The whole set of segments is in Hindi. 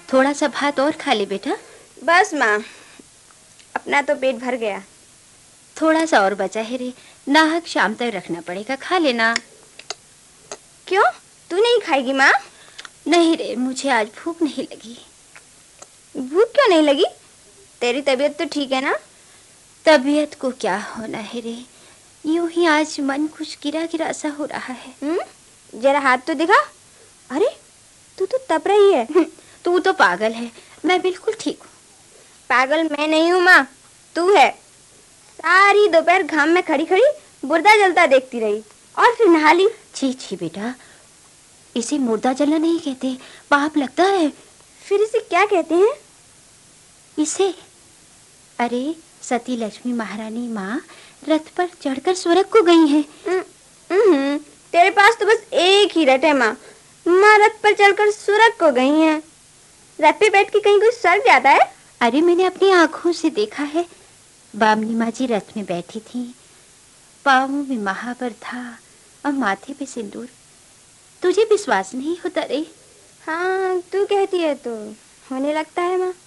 थोड़ा सा भात और खा ले बेटा। बस माँ, अपना तो पेट भर गया। थोड़ा सा और बचा है रे, नाहक शाम तक रखना पड़ेगा, खा लेना। क्यों, तू नहीं खाएगी माँ? नहीं रे, मुझे आज भूख नहीं लगी। भूख क्यों नहीं लगी? तेरी तबीयत तो ठीक है ना? तबीयत को क्या होना है रे, यूं ही आज मन कुछ गिरा गिरा सा हो रहा है। जरा हाथ तो दिखा। अरे तू तो तप रही है। तू तो पागल है, मैं बिल्कुल ठीक हूँ। पागल मैं नहीं हूँ माँ, तू है। सारी दोपहर घाम में खड़ी खड़ी मुर्दा जलता देखती रही और फिर नहा ली। छी छी बेटा, इसे मुर्दा जलना नहीं कहते, पाप लगता है। फिर इसे क्या कहते हैं? इसे, अरे सती लक्ष्मी महारानी माँ रथ पर चढ़कर स्वर्ग को गई हैं। तेरे पास तो बस एक ही रथ है माँ। माँ रथ पर चढ़कर स्वर्ग को गई हैं। रथ पे बैठ के कहीं कोई स्वर्ग जाता है? अरे मैंने अपनी आंखों से देखा है। बामनी माँ जी रथ में बैठी थी, पाँवों में महावर था और माथे पे सिंदूर। तुझे विश्वास नहीं होता रे? हाँ, तू कहती है तो होने लगता है माँ।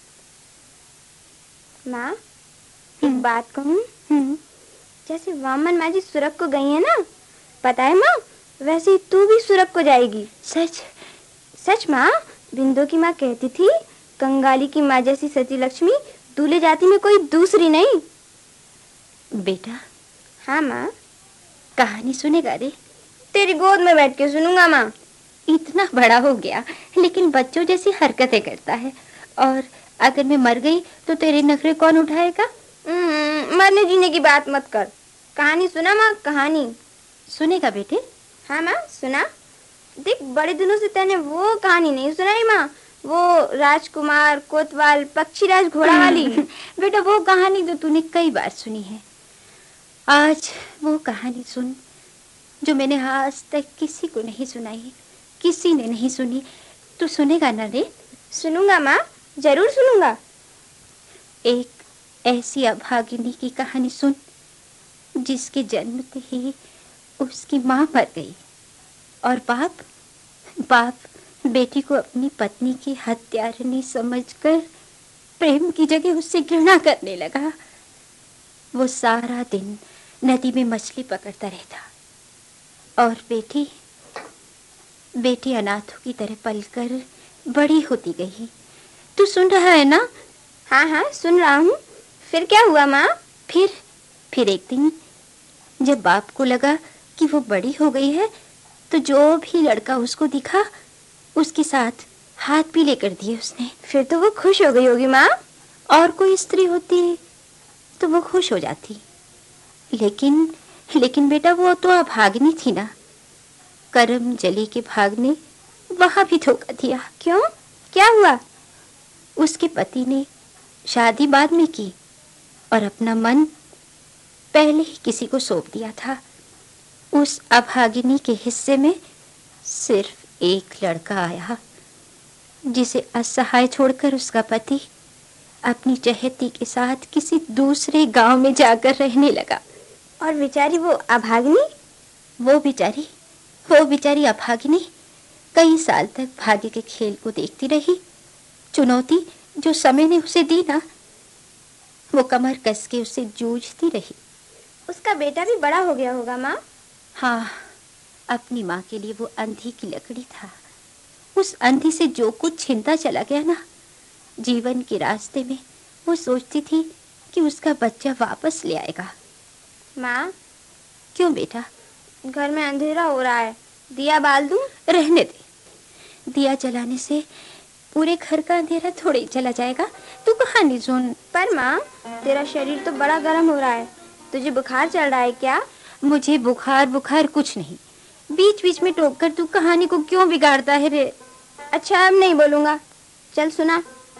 माँ, एक बात कहूँ? जैसे वामन माँ जी स्वर्ग को गई है ना, पता है माँ, वैसे ही तू भी स्वर्ग को जाएगी। सच? सच माँ। बिंदु की माँ कहती थी, कंगाली की माँ जैसी सती लक्ष्मी दूल्हे जाति में कोई दूसरी नहीं। बेटा। हाँ माँ। कहानी सुनेगा रे? तेरी गोद में बैठ के सुनूंगा माँ। इतना बड़ा हो गया लेकिन बच्चों जैसी हरकतें करता है। और अगर मैं मर गई तो तेरे नखरे कौन उठाएगा? मरने जीने की बात मत कर। कहानी सुना माँ, कहानी। सुनेगा बेटे? हाँ माँ, सुना। देख, बड़े दिनों से तैने वो कहानी नहीं सुनाई माँ, वो राजकुमार कोतवाल पक्षीराज घोड़ा वाली। बेटा वो कहानी तो तूने कई बार सुनी है। आज वो कहानी सुन जो मैंने आज तक किसी को नहीं सुनाई, किसी ने नहीं सुनी। तू सुनेगा ना रे? सुनूंगा माँ, जरूर सुनूंगा। एक ऐसी अभागिनी की कहानी सुन जिसके जन्मते ही उसकी माँ मर गई और बाप बेटी को अपनी पत्नी की हत्यारिणी समझकर प्रेम की जगह उससे घृणा करने लगा। वो सारा दिन नदी में मछली पकड़ता रहता और बेटी अनाथों की तरह पलकर बड़ी होती गई। तू सुन रहा है ना? हाँ हाँ, सुन रहा हूँ। फिर क्या हुआ माँ? फिर एक दिन जब बाप को लगा कि वो बड़ी हो गई है तो जो भी लड़का उसको दिखा उसके साथ हाथ भी लेकर दिए उसने। फिर तो वो खुश हो गई होगी माँ। और कोई स्त्री होती तो वो खुश हो जाती, लेकिन बेटा वो तो अभागिनी थी ना। करम जली के भाग ने वहां भी धोखा दिया। क्यों, क्या हुआ? उसके पति ने शादी बाद में की और अपना मन पहले ही किसी को सौंप दिया था। उस अभागिनी के हिस्से में सिर्फ एक लड़का आया जिसे असहाय छोड़कर उसका पति अपनी चहेती के साथ किसी दूसरे गांव में जाकर रहने लगा। और बेचारी वो अभागिनी? वो बेचारी अभागिनी कई साल तक भाग्य के खेल को देखती रही। चुनौती जो समय ने उसे दी ना, वो कमर कस के उसे जूझती रही। उसका बेटा भी बड़ा हो गया होगा माँ। हाँ, अपनी माँ के लिए वो अंधी की लकड़ी था। उस अंधी से जो कुछ छिनता चला गया ना, जीवन के रास्ते में वो सोचती थी कि उसका बच्चा वापस ले आएगा। माँ। क्यों बेटा? घर में अंधेरा हो रहा है, दिया बाल दूं? रहने दे, दिया जलाने से पूरे घर का अंधेरा थोड़े ही चला जाएगा। तू कहानी सुन। पर माँ, तेरा शरीर तो बड़ा गर्म हो रहा है, तुझे बुखार चढ़ रहा है क्या? मुझे बुखार कुछ नहीं। बीच बीच में टोककर तू कहानी को क्यों बिगाड़ता है रे? अच्छा, अब नहीं बोलूंगा, चल सुना।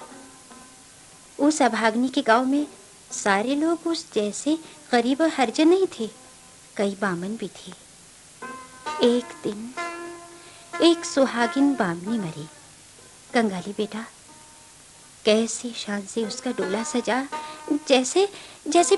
उस अभागिनी के गांव में सारे लोग उस जैसे गरीब और हरिजन नहीं थे, कई बामन भी थे। एक दिन एक सुहागिन बामनी मरी। कंगाली बेटा कैसे शान से उसका डोला सजा, जैसे